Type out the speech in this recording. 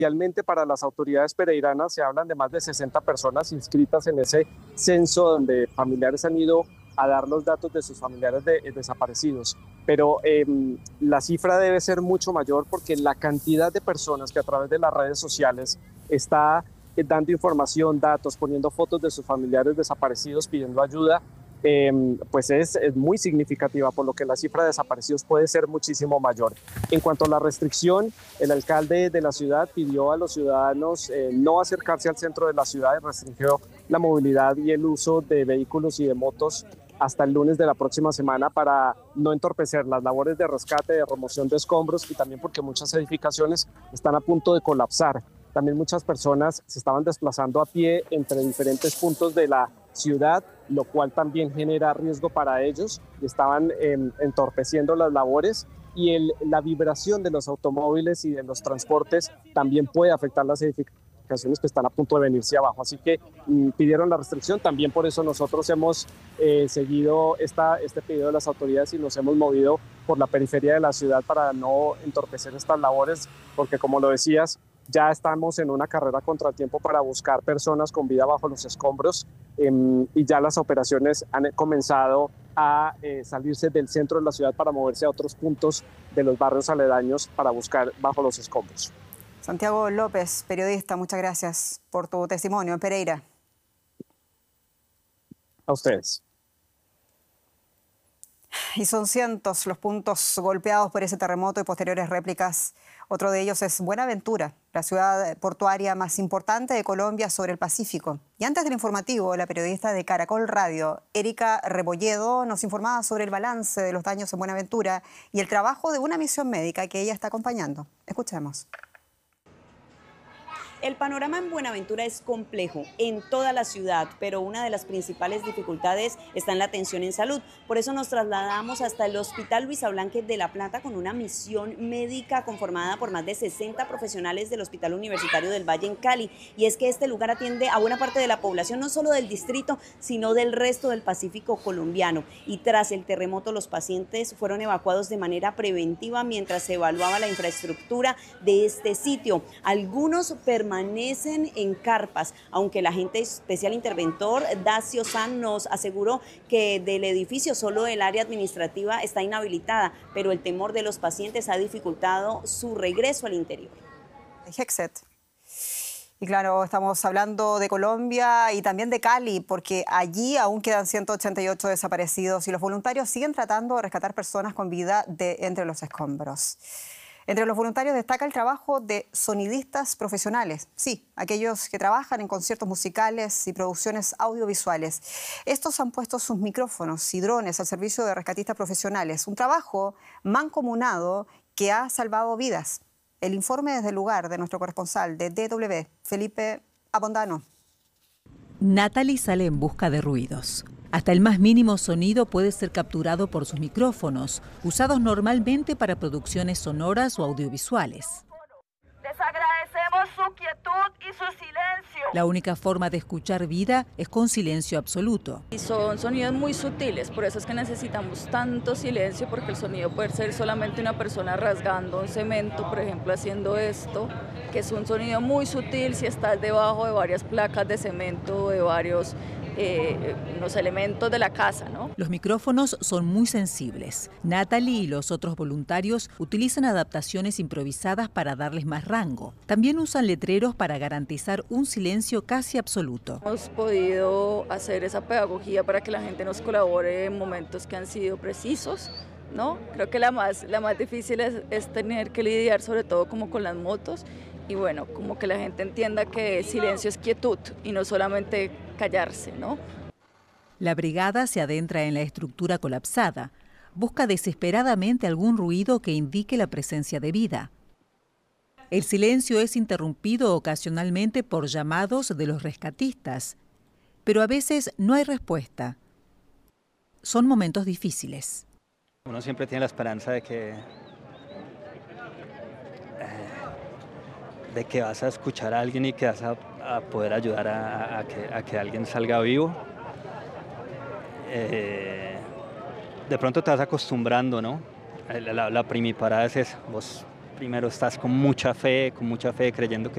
Realmente para las autoridades pereiranas se hablan de más de 60 personas inscritas en ese censo donde familiares han ido a dar los datos de sus familiares desaparecidos. Pero la cifra debe ser mucho mayor porque la cantidad de personas que a través de las redes sociales está dando información, datos, poniendo fotos de sus familiares desaparecidos, pidiendo ayuda, pues es muy significativa, por lo que la cifra de desaparecidos puede ser muchísimo mayor. En cuanto a la restricción, el alcalde de la ciudad pidió a los ciudadanos no acercarse al centro de la ciudad y restringió la movilidad y el uso de vehículos y de motos hasta el lunes de la próxima semana para no entorpecer las labores de rescate, de remoción de escombros y también porque muchas edificaciones están a punto de colapsar. También muchas personas se estaban desplazando a pie entre diferentes puntos de la ciudad, lo cual también genera riesgo para ellos y estaban entorpeciendo las labores y la vibración de los automóviles y de los transportes también puede afectar las edificaciones que están a punto de venirse abajo. Así que pidieron la restricción, también por eso nosotros hemos seguido este pedido de las autoridades y nos hemos movido por la periferia de la ciudad para no entorpecer estas labores, porque como lo decías, ya estamos en una carrera contra el tiempo para buscar personas con vida bajo los escombros y ya las operaciones han comenzado a salirse del centro de la ciudad para moverse a otros puntos de los barrios aledaños para buscar bajo los escombros. Santiago López, periodista, muchas gracias por tu testimonio en Pereira. A ustedes. Y son cientos los puntos golpeados por ese terremoto y posteriores réplicas. Otro de ellos es Buenaventura, la ciudad portuaria más importante de Colombia sobre el Pacífico. Y antes del informativo, la periodista de Caracol Radio, Erika Rebolledo, nos informaba sobre el balance de los daños en Buenaventura y el trabajo de una misión médica que ella está acompañando. Escuchemos. El panorama en Buenaventura es complejo en toda la ciudad, pero una de las principales dificultades está en la atención en salud. Por eso nos trasladamos hasta el Hospital Luisa Blanquet de La Plata con una misión médica conformada por más de 60 profesionales del Hospital Universitario del Valle en Cali. Y es que este lugar atiende a buena parte de la población, no solo del distrito, sino del resto del Pacífico colombiano. Y tras el terremoto, los pacientes fueron evacuados de manera preventiva mientras se evaluaba la infraestructura de este sitio. Algunos permanecen en carpas, aunque el agente especial interventor Dacio San nos aseguró que del edificio solo el área administrativa está inhabilitada, pero el temor de los pacientes ha dificultado su regreso al interior. Hexet. Y claro, estamos hablando de Colombia y también de Cali, porque allí aún quedan 188 desaparecidos y los voluntarios siguen tratando de rescatar personas con vida entre los escombros. Entre los voluntarios destaca el trabajo de sonidistas profesionales, sí, aquellos que trabajan en conciertos musicales y producciones audiovisuales. Estos han puesto sus micrófonos y drones al servicio de rescatistas profesionales, un trabajo mancomunado que ha salvado vidas. El informe desde el lugar de nuestro corresponsal de DW, Felipe Abondano. Natalie sale en busca de ruidos. Hasta el más mínimo sonido puede ser capturado por sus micrófonos, usados normalmente para producciones sonoras o audiovisuales. Les agradecemos su quietud y su silencio. La única forma de escuchar vida es con silencio absoluto. Y son sonidos muy sutiles, por eso es que necesitamos tanto silencio, porque el sonido puede ser solamente una persona rasgando un cemento, por ejemplo, haciendo esto, que es un sonido muy sutil si estás debajo de varias placas de cemento, de varios los elementos de la casa, ¿no? Los micrófonos son muy sensibles. Natalie y los otros voluntarios utilizan adaptaciones improvisadas para darles más rango. También usan letreros para garantizar un silencio casi absoluto. Hemos podido hacer esa pedagogía para que la gente nos colabore en momentos que han sido precisos, ¿no? Creo que la más difícil es tener que lidiar sobre todo como con las motos. Y bueno, como que la gente entienda que silencio es quietud y no solamente callarse, ¿no? La brigada se adentra en la estructura colapsada. Busca desesperadamente algún ruido que indique la presencia de vida. El silencio es interrumpido ocasionalmente por llamados de los rescatistas, pero a veces no hay respuesta. Son momentos difíciles. Uno siempre tiene la esperanza de que vas a escuchar a alguien y que vas a poder ayudar a que alguien salga vivo. De pronto te vas acostumbrando, ¿no? La primiparada es eso. Vos primero estás con mucha fe creyendo que